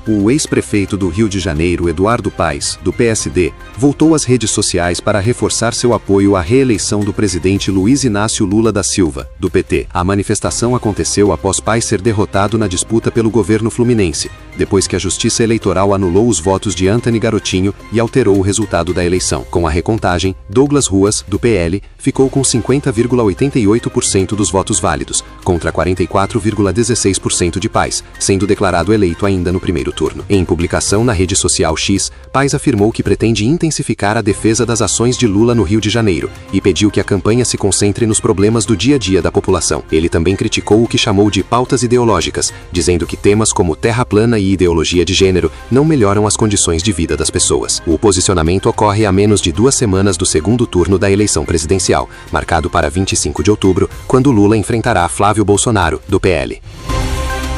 o ex-prefeito do Rio de Janeiro, Eduardo Paes, do PSD, voltou às redes sociais para reforçar seu apoio à reeleição do presidente Luiz Inácio Lula da Silva, do PT. A manifestação aconteceu após Paes ser derrotado na disputa pelo governo fluminense, depois que a Justiça Eleitoral anulou os votos de Antony Garotinho e alterou o resultado da eleição. Com a recontagem, Douglas Ruas, do PL, ficou com 50,88% dos votos válidos, contra 44,16% de Paes, sendo declarado eleito ainda no primeiro turno. Em publicação na rede social X, Paes afirmou que pretende intensificar a defesa das ações de Lula no Rio de Janeiro e pediu que a campanha se concentre nos problemas do dia a dia da população. Ele também criticou o que chamou de pautas ideológicas, dizendo que temas como terra plana e ideologia de gênero não melhoram as condições de vida das pessoas. O posicionamento ocorre a menos de 2 semanas do segundo turno da eleição presidencial, marcado para 25 de outubro, quando Lula enfrentará Flávio Bolsonaro, do PL.